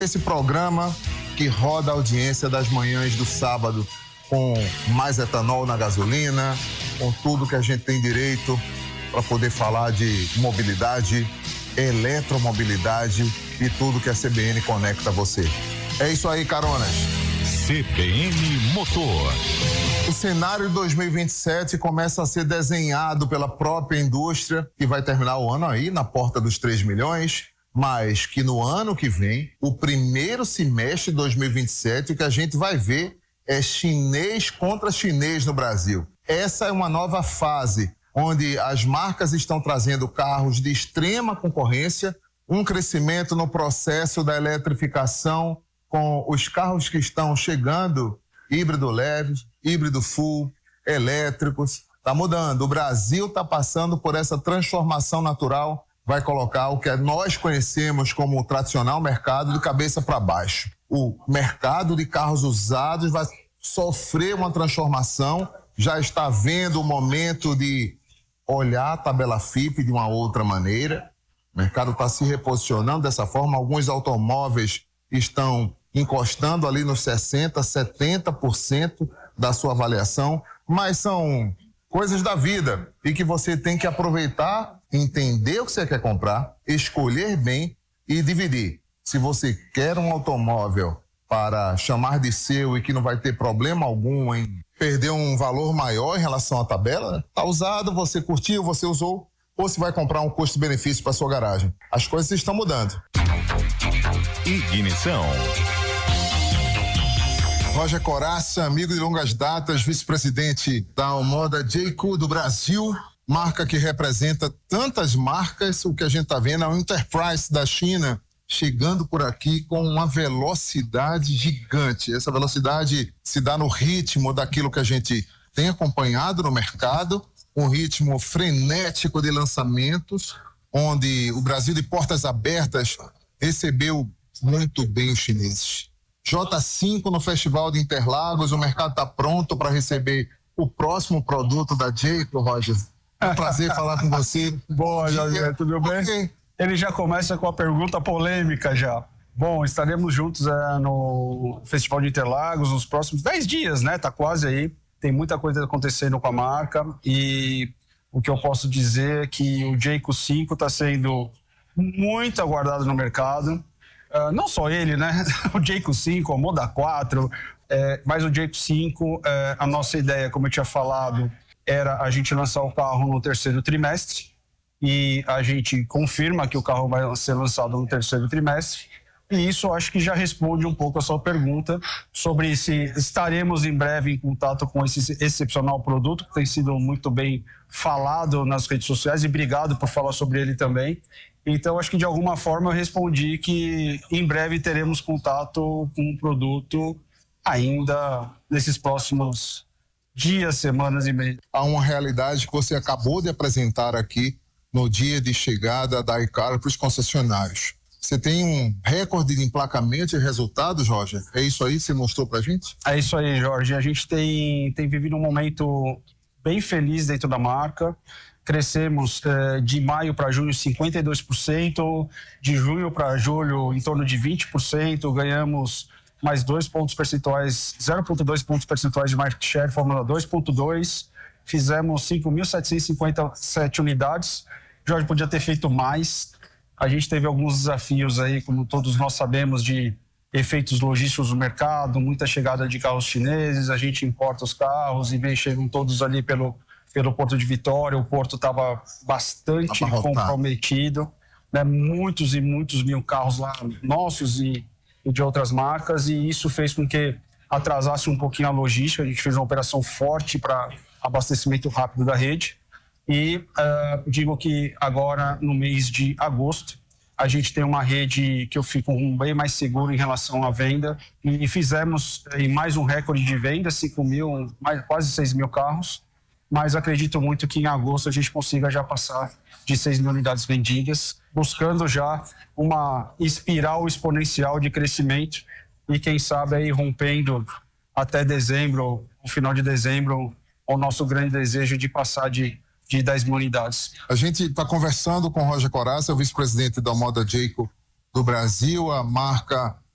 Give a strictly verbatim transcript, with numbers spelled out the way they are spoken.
Esse programa que roda a audiência das manhãs do sábado com mais etanol na gasolina, com tudo que a gente tem direito para poder falar de mobilidade, eletromobilidade e tudo que a C B N conecta a você. É isso aí, caronas. C B N Motor. O cenário de dois mil e vinte e sete começa a ser desenhado pela própria indústria, que vai terminar o ano aí na porta dos três milhões, mas que no ano que vem, o primeiro semestre de dois mil e vinte e sete, o que a gente vai ver é chinês contra chinês no Brasil. Essa é uma nova fase, onde as marcas estão trazendo carros de extrema concorrência, um crescimento no processo da eletrificação, com os carros que estão chegando, híbrido leve, híbrido full, elétricos. Está mudando. O Brasil está passando por essa transformação natural, vai colocar o que nós conhecemos como o tradicional mercado de cabeça para baixo. O mercado de carros usados vai sofrer uma transformação, já está vendo o momento de olhar a tabela F I P de uma outra maneira. O mercado está se reposicionando dessa forma. Alguns automóveis estão encostando ali nos sessenta por cento, setenta por cento da sua avaliação, mas são coisas da vida e que você tem que aproveitar, entender o que você quer comprar, escolher bem e dividir. Se você quer um automóvel para chamar de seu e que não vai ter problema algum em perder um valor maior em relação à tabela, está usado, você curtiu, você usou, ou se vai comprar um custo-benefício para sua garagem. As coisas estão mudando. Ignição. Roger Coraça, amigo de longas datas, vice-presidente da Almoda Jayco do Brasil, marca que representa tantas marcas. O que a gente está vendo é o Enterprise da China chegando por aqui com uma velocidade gigante. Essa velocidade se dá no ritmo daquilo que a gente tem acompanhado no mercado, um ritmo frenético de lançamentos, onde o Brasil de portas abertas recebeu muito bem os chineses. J cinco no Festival de Interlagos, o mercado está pronto para receber o próximo produto da Jayco, Roger. É um prazer falar com você. Boa, Jorge, tudo bem? Okay. Ele já começa com a pergunta polêmica já. Bom, estaremos juntos é, no Festival de Interlagos nos próximos dez dias, né? Tá quase aí. Tem muita coisa acontecendo com a marca e o que eu posso dizer é que o Jayco cinco está sendo muito aguardado no mercado. Uh, não só ele, né? O Jayco cinco, o Moda quatro, é, mas o Jayco cinco, é, a nossa ideia, como eu tinha falado, era a gente lançar o carro no terceiro trimestre e a gente confirma que o carro vai ser lançado no terceiro trimestre e isso eu acho que já responde um pouco a sua pergunta sobre se estaremos em breve em contato com esse excepcional produto que tem sido muito bem falado nas redes sociais e obrigado por falar sobre ele também. Então, acho que de alguma forma eu respondi que em breve teremos contato com o produto ainda nesses próximos dias, semanas e meses. Há uma realidade que você acabou de apresentar aqui no dia de chegada da iCar para os concessionários. Você tem um recorde de emplacamento e resultados, Roger? É isso aí que você mostrou para a gente? É isso aí, Jorge. A gente tem, tem vivido um momento bem feliz dentro da marca. Crescemos eh, de maio para junho cinquenta e dois por cento, de junho para julho em torno de vinte por cento, ganhamos mais dois pontos percentuais, zero vírgula dois pontos percentuais de market share, Fórmula dois ponto dois, fizemos cinco mil setecentos e cinquenta e sete unidades, Jorge podia ter feito mais, a gente teve alguns desafios aí, como todos nós sabemos, de efeitos logísticos no mercado, muita chegada de carros chineses, a gente importa os carros e vem, chegam todos ali pelo pelo Porto de Vitória, o porto estava bastante comprometido, né? Muitos e muitos mil carros lá, nossos e, e de outras marcas, e isso fez com que atrasasse um pouquinho a logística. A gente fez uma operação forte para abastecimento rápido da rede, e uh, digo que agora, no mês de agosto, a gente tem uma rede que eu fico bem mais seguro em relação à venda, e fizemos em mais um recorde de venda, cinco mil, mais, quase seis mil carros, mas acredito muito que em agosto a gente consiga já passar de seis mil unidades vendidas, buscando já uma espiral exponencial de crescimento e quem sabe aí rompendo até dezembro, no final de dezembro, o nosso grande desejo de passar de, de dez mil unidades. A gente está conversando com o Roger Coraça, o vice-presidente da Almoda Jayco do Brasil, a marca